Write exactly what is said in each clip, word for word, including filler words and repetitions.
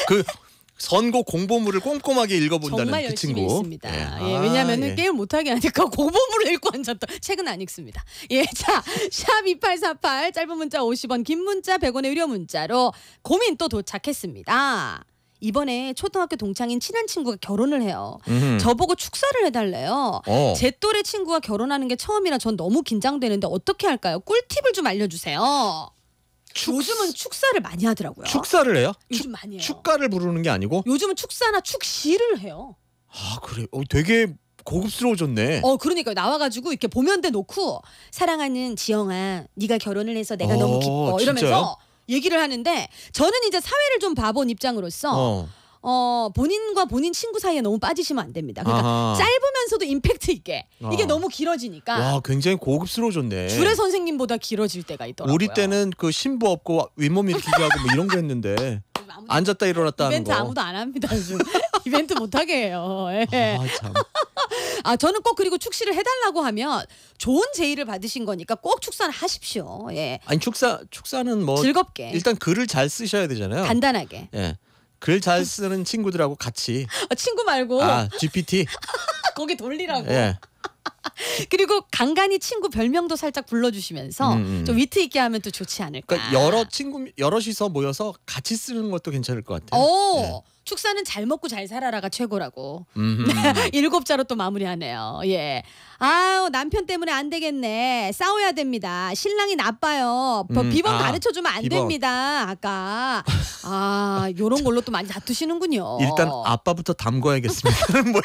그 선곡 공보물을 꼼꼼하게 읽어본다는 정말 그 열심히 친구. 읽습니다. 예. 예, 아, 왜냐하면 예. 게임 못하게 하니까 공보물을 읽고 앉았다. 책은 안 읽습니다. 예, 자, 샵 이팔사팔 짧은 문자 오십 원, 긴 문자 백 원의 유료 문자로 고민 또 도착했습니다. 이번에 초등학교 동창인 친한 친구가 결혼을 해요. 음흠. 저보고 축사를 해달래요. 어. 제 또래 친구가 결혼하는 게 처음이라 전 너무 긴장되는데 어떻게 할까요? 꿀팁을 좀 알려주세요. 축- 요즘은 축사를 많이 하더라고요. 축사를 해요? 요즘 많이 해요. 축가를 부르는 게 아니고? 요즘은 축사나 축시를 해요. 아 그래. 어, 되게 고급스러워졌네. 어, 그러니까 나와가지고 이렇게 보면대 놓고 사랑하는 지영아, 네가 결혼을 해서 내가 어, 너무 기뻐 이러면서 진짜요? 얘기를 하는데 저는 이제 사회를 좀 봐본 입장으로서 어. 어. 본인과 본인 친구 사이에 너무 빠지시면 안 됩니다. 그러니까 아하. 짧으면서도 임팩트 있게 이게 어. 너무 길어지니까 와 굉장히 고급스러워졌네. 주례 선생님보다 길어질 때가 있더라고요. 우리 때는 그 신부 없고 윗몸 일으키기 하고 뭐 이런 거 했는데 아무도 앉았다 일어났다 하는 이벤트 거. 아무도 안 합니다. 요즘 이벤트 못하게 해요. 예. 아 참. 아 저는 꼭 그리고 축시를 해달라고 하면 좋은 제의를 받으신 거니까 꼭 축사는 하십시오. 예. 아니 축사 축사는 뭐 즐겁게 일단 글을 잘 쓰셔야 되잖아요. 간단하게. 예. 글 잘 쓰는 친구들하고 같이 아, 친구 말고 아 지피티 거기 돌리라고. 예. 그리고 간간히 친구 별명도 살짝 불러주시면서 음, 음. 좀 위트 있게 하면 또 좋지 않을까. 그러니까 여러 친구 여럿이서 모여서 같이 쓰는 것도 괜찮을 것 같아요. 오, 예. 축사는 잘 먹고 잘 살아라가 최고라고. 음. 일곱 자로 또 마무리하네요. 예. 아유 남편 때문에 안 되겠네. 싸워야 됩니다. 신랑이 나빠요. 뭐 음, 비번 아, 가르쳐 주면 안 비번. 됩니다. 아까 아 요런 걸로 또 많이 다투시는군요. 일단 아빠부터 담궈야겠습니다. 뭐야?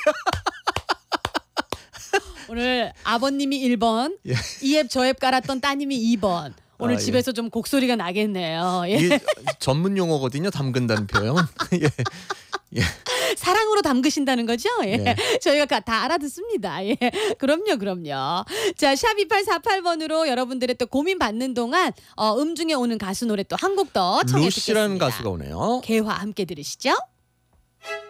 오늘 아버님이 일 번, 예. 이 앱 저 앱 깔았던 따님이 이 번. 오늘 아, 예. 집에서 좀 곡소리가 나겠네요. 예. 이게 전문 용어거든요. 담근다는 표현. 예. 예. 사랑으로 담그신다는 거죠? 예. 네. 저희가 가- 다 알아듣습니다. 예. 그럼요, 그럼요. 자, 샵 이팔사팔 번으로 여러분들의 또 고민 받는 동안 어, 음중에 오는 가수 노래 또 한 곡 더 청해 듣겠습니다. 루시라는 가수가 오네요. 개화 함께 들으시죠?